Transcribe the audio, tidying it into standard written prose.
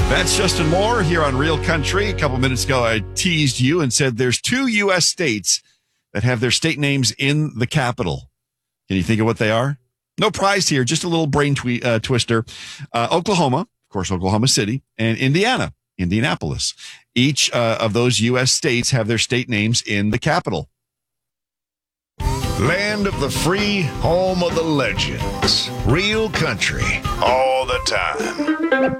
That's Justin Moore here on Real Country. A couple minutes ago, I teased you and said there's 2 U.S. states that have their state names in the capital. Can you think of what they are? No prize here, just a little brain twister. Oklahoma, of course, Oklahoma City, and Indiana, Indianapolis. Each of those U.S. states have their state names in the capital. Land of the free, home of the legends. Real country, all the time.